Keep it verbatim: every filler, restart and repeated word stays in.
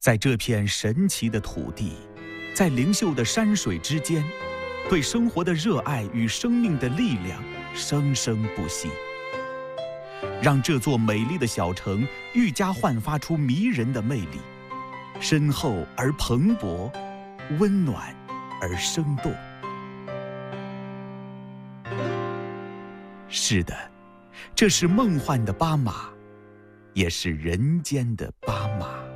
在这片神奇的土地，在灵秀的山水之间，对生活的热爱与生命的力量生生不息，让这座美丽的小城愈加焕发出迷人的魅力，深厚而蓬勃，温暖而生动。是的，这是梦幻的巴马，也是人间的巴马。